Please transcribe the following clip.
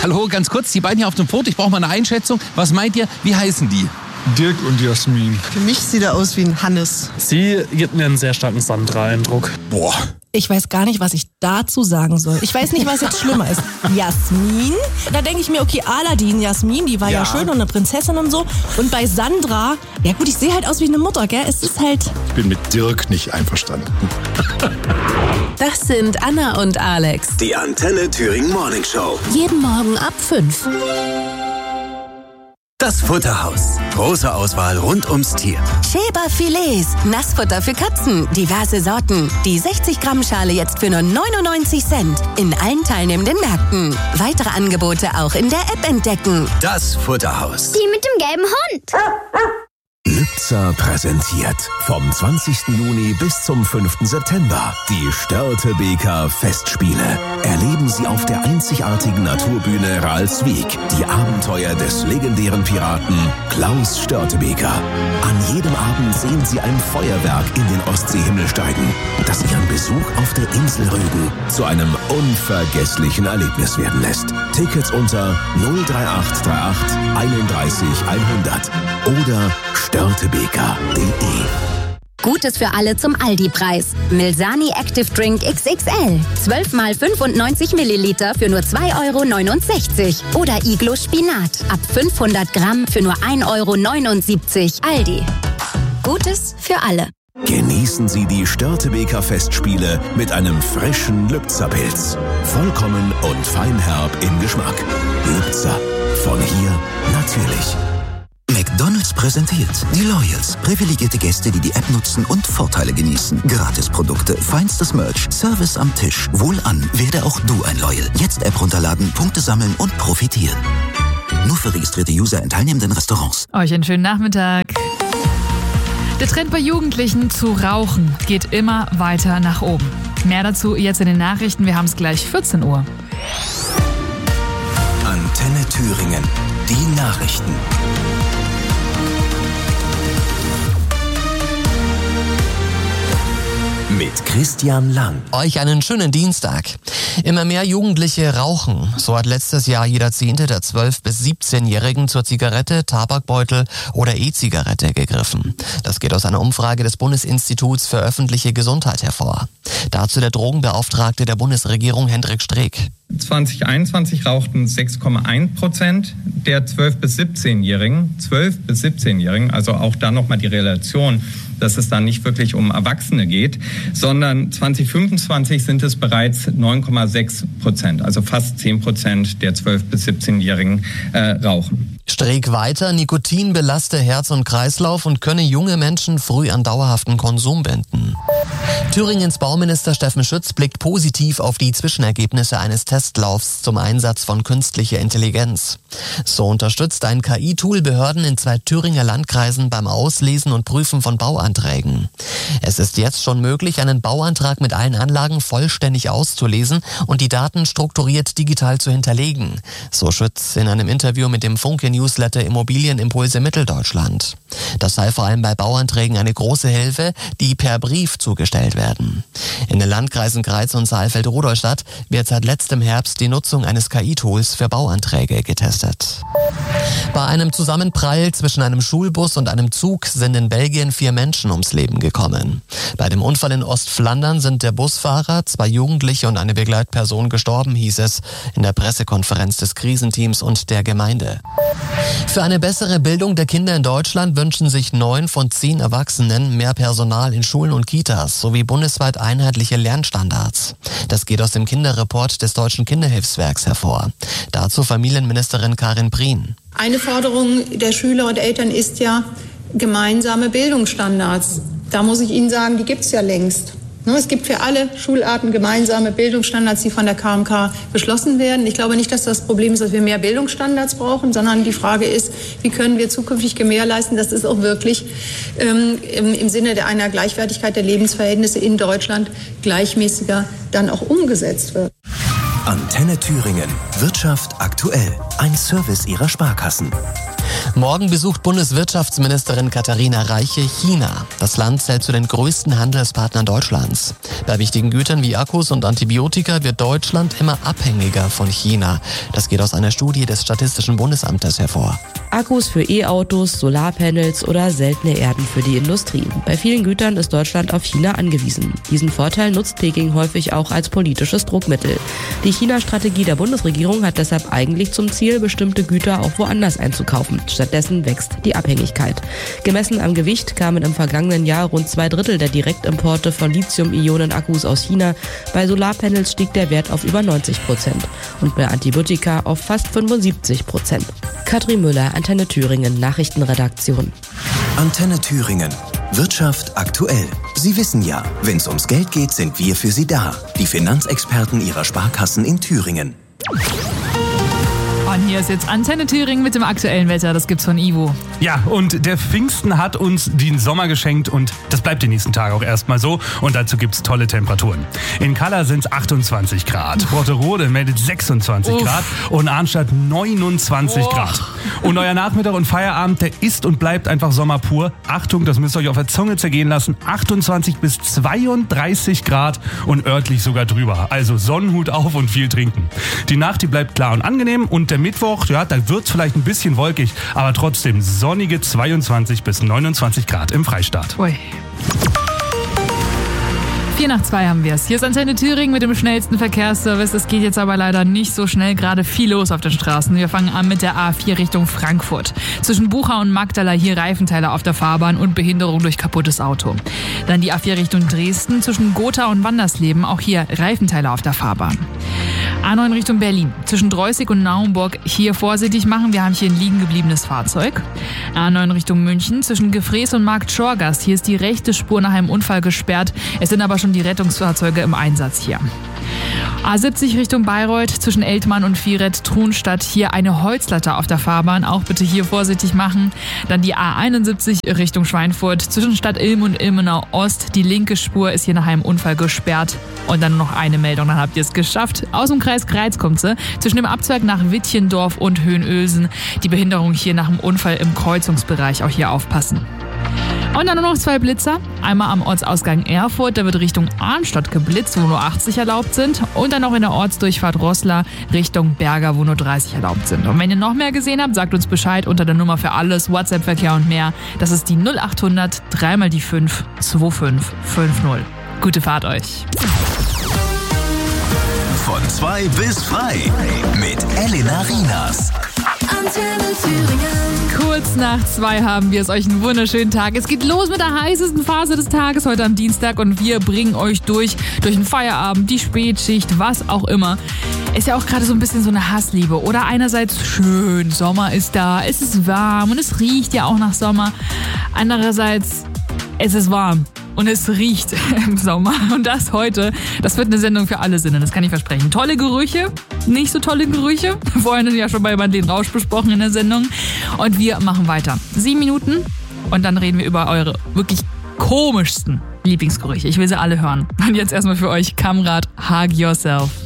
Hallo, ganz kurz, die beiden hier auf dem Foto, ich brauche mal eine Einschätzung. Was meint ihr, wie heißen die? Dirk und Jasmin. Für mich sieht er aus wie ein Hannes. Sie gibt mir einen sehr starken Sandra-Eindruck. Boah. Ich weiß gar nicht, was ich dazu sagen soll. Ich weiß nicht, was jetzt schlimmer ist. Jasmin? Da denke ich mir, okay, Aladdin, Jasmin, die war ja schön und eine Prinzessin und so. Und bei Sandra, ja gut, ich sehe halt aus wie eine Mutter, gell? Es ist halt... Ich bin mit Dirk nicht einverstanden. Das sind Anna und Alex. Die Antenne Thüringen Morning Show. Jeden Morgen ab 5. Das Futterhaus. Große Auswahl rund ums Tier. Schäber Filets. Nassfutter für Katzen. Diverse Sorten. Die 60 Gramm Schale jetzt für nur 99 Cent. In allen teilnehmenden Märkten. Weitere Angebote auch in der App entdecken. Das Futterhaus. Die mit dem gelben Hund. Lübzer präsentiert vom 20. Juni bis zum 5. September die Störtebeker Festspiele. Erleben Sie auf der einzigartigen Naturbühne Ralswiek die Abenteuer des legendären Piraten Klaus Störtebeker. An jedem Abend sehen Sie ein Feuerwerk in den Ostseehimmel steigen, das Ihren Besuch auf der Insel Rügen zu einem unvergesslichen Erlebnis werden lässt. Tickets unter 03838 31 100 oder störtebeker.de. Gutes für alle zum Aldi-Preis. Milsani Active Drink XXL. 12 mal 95 Milliliter für nur 2,69 €. Oder Iglo Spinat. Ab 500 Gramm für nur 1,79 €. Aldi. Gutes für alle. Genießen Sie die Störtebeker Festspiele mit einem frischen Lübzer-Pilz. Vollkommen und feinherb im Geschmack. Lübzer. Von hier natürlich. McDonald's präsentiert die Loyals. Privilegierte Gäste, die die App nutzen und Vorteile genießen. Gratisprodukte, feinstes Merch, Service am Tisch. Wohlan, werde auch du ein Loyal. Jetzt App runterladen, Punkte sammeln und profitieren. Nur für registrierte User in teilnehmenden Restaurants. Euch einen schönen Nachmittag. Der Trend bei Jugendlichen zu rauchen geht immer weiter nach oben. Mehr dazu jetzt in den Nachrichten. Wir haben es gleich 14 Uhr. Antenne Thüringen. Die Nachrichten. Mit Christian Lang. Euch einen schönen Dienstag. Immer mehr Jugendliche rauchen. So hat letztes Jahr jeder Zehnte der 12- bis 17-Jährigen zur Zigarette, Tabakbeutel oder E-Zigarette gegriffen. Das geht aus einer Umfrage des Bundesinstituts für öffentliche Gesundheit hervor. Dazu der Drogenbeauftragte der Bundesregierung Hendrik Streeck. 2021 rauchten 6,1% der 12- bis 17-Jährigen. 12- bis 17-Jährigen, also auch da nochmal die Relation, dass es da nicht wirklich um Erwachsene geht, sondern 2025 sind es bereits 9,6%, also fast 10% der 12- bis 17-Jährigen rauchen. Streeck weiter, Nikotin belaste Herz und Kreislauf und könne junge Menschen früh an dauerhaften Konsum binden. Thüringens Bauminister Steffen Schütz blickt positiv auf die Zwischenergebnisse eines Testlaufs zum Einsatz von künstlicher Intelligenz. So unterstützt ein KI-Tool Behörden in 2 Thüringer Landkreisen beim Auslesen und Prüfen von Bauanträgen. Es ist jetzt schon möglich, einen Bauantrag mit allen Anlagen vollständig auszulesen und die Daten strukturiert digital zu hinterlegen, so Schütz in einem Interview mit dem Funke-Newsletter Immobilienimpulse Mitteldeutschland. Das sei vor allem bei Bauanträgen eine große Hilfe, die per Brief zugestellt werden. In den Landkreisen Greiz und Saalfeld-Rudolstadt wird seit letztem Herbst die Nutzung eines KI-Tools für Bauanträge getestet. Bei einem Zusammenprall zwischen einem Schulbus und einem Zug sind in Belgien 4 Menschen ums Leben gekommen. Bei dem Unfall in Ostflandern sind der Busfahrer, 2 Jugendliche und eine Begleitperson gestorben, hieß es in der Pressekonferenz des Krisenteams und der Gemeinde. Für eine bessere Bildung der Kinder in Deutschland wünschen sich 9 von 10 Erwachsenen mehr Personal in Schulen und Kitas sowie bundesweit einheitliche Lernstandards. Das geht aus dem Kinderreport des Deutschen Kinderhilfswerks hervor. Dazu Familienministerin Karin Prien. Eine Forderung der Schüler und Eltern ist ja gemeinsame Bildungsstandards. Da muss ich Ihnen sagen, die gibt es ja längst. Es gibt für alle Schularten gemeinsame Bildungsstandards, die von der KMK beschlossen werden. Ich glaube nicht, dass das Problem ist, dass wir mehr Bildungsstandards brauchen, sondern die Frage ist, wie können wir zukünftig gewährleisten, dass es auch wirklich im Sinne einer Gleichwertigkeit der Lebensverhältnisse in Deutschland gleichmäßiger dann auch umgesetzt wird. Antenne Thüringen. Wirtschaft aktuell. Ein Service Ihrer Sparkassen. Morgen besucht Bundeswirtschaftsministerin Katharina Reiche China. Das Land zählt zu den größten Handelspartnern Deutschlands. Bei wichtigen Gütern wie Akkus und Antibiotika wird Deutschland immer abhängiger von China. Das geht aus einer Studie des Statistischen Bundesamtes hervor. Akkus für E-Autos, Solarpanels oder seltene Erden für die Industrie. Bei vielen Gütern ist Deutschland auf China angewiesen. Diesen Vorteil nutzt Peking häufig auch als politisches Druckmittel. Die China-Strategie der Bundesregierung hat deshalb eigentlich zum Ziel, bestimmte Güter auch woanders einzukaufen. Stattdessen wächst die Abhängigkeit. Gemessen am Gewicht kamen im vergangenen Jahr rund 2/3 der Direktimporte von Lithium-Ionen-Akkus aus China. Bei Solarpanels stieg der Wert auf über 90% und bei Antibiotika auf fast 75%. Katrin Müller, Antenne Thüringen, Nachrichtenredaktion. Antenne Thüringen. Wirtschaft aktuell. Sie wissen ja, wenn es ums Geld geht, sind wir für Sie da. Die Finanzexperten Ihrer Sparkassen in Thüringen. Und hier ist jetzt Antenne Thüringen mit dem aktuellen Wetter. Das gibt's von Ivo. Ja, und der Pfingsten hat uns den Sommer geschenkt und das bleibt die nächsten Tage auch erstmal so. Und dazu gibt's tolle Temperaturen. In Kalla sind's 28 Grad. Rotterode meldet 26 Grad und Arnstadt 29 Grad. Und euer Nachmittag und Feierabend, der ist und bleibt einfach Sommer pur. Achtung, das müsst ihr euch auf der Zunge zergehen lassen. 28 bis 32 Grad und örtlich sogar drüber. Also Sonnenhut auf und viel trinken. Die Nacht, die bleibt klar und angenehm und der Mittwoch, ja, da wird's vielleicht ein bisschen wolkig, aber trotzdem sonnige 22 bis 29 Grad im Freistaat. Ui. 4:02 haben wir es. Hier ist Antenne Thüringen mit dem schnellsten Verkehrsservice. Es geht jetzt aber leider nicht so schnell, gerade viel los auf den Straßen. Wir fangen an mit der A4 Richtung Frankfurt. Zwischen Bucha und Magdala hier Reifenteile auf der Fahrbahn und Behinderung durch kaputtes Auto. Dann die A4 Richtung Dresden zwischen Gotha und Wandersleben, auch hier Reifenteile auf der Fahrbahn. A9 Richtung Berlin. Zwischen Dreußig und Naumburg hier vorsichtig machen. Wir haben hier ein liegen gebliebenes Fahrzeug. A9 Richtung München. Zwischen Gefrees und Markt Schorgast. Hier ist die rechte Spur nach einem Unfall gesperrt. Es sind aber schon die Rettungsfahrzeuge im Einsatz hier. A70 Richtung Bayreuth. Zwischen Eltmann und Viret-Trunstadt. Hier eine Holzlatte auf der Fahrbahn. Auch bitte hier vorsichtig machen. Dann die A71 Richtung Schweinfurt. Zwischen Stadt Ilm und Ilmenau Ost. Die linke Spur ist hier nach einem Unfall gesperrt. Und dann noch eine Meldung, dann habt ihr es geschafft. Aus dem Kreis Greiz kommt sie. Zwischen dem Abzweig nach Wittchendorf und Höhenösen. Die Behinderung hier nach dem Unfall im Kreuzungsbereich. Auch hier aufpassen. Und dann nur noch 2 Blitzer. Einmal am Ortsausgang Erfurt, da wird Richtung Arnstadt geblitzt, wo nur 80 erlaubt sind. Und dann noch in der Ortsdurchfahrt Roßla Richtung Berger, wo nur 30 erlaubt sind. Und wenn ihr noch mehr gesehen habt, sagt uns Bescheid unter der Nummer für alles, WhatsApp-Verkehr und mehr. Das ist die 0800 3 die 5 2550. Gute Fahrt euch. Von 2 bis frei mit Elena Rienas. Antenne Thüringen. Kurz nach 2 haben wir es. Euch einen wunderschönen Tag. Es geht los mit der heißesten Phase des Tages heute am Dienstag und wir bringen euch durch den Feierabend, die Spätschicht, was auch immer. Ist ja auch gerade so ein bisschen so eine Hassliebe, oder? Einerseits schön, Sommer ist da, es ist warm und es riecht ja auch nach Sommer. Andererseits, es ist warm. Und es riecht im Sommer. Und das heute, das wird eine Sendung für alle Sinne, das kann ich versprechen. Tolle Gerüche, nicht so tolle Gerüche. Vorhin ja schon bei Madeleine Rausch besprochen in der Sendung. Und wir machen weiter. 7 Minuten und dann reden wir über eure wirklich komischsten Lieblingsgerüche. Ich will sie alle hören. Und jetzt erstmal für euch Kamrat Hug Yourself.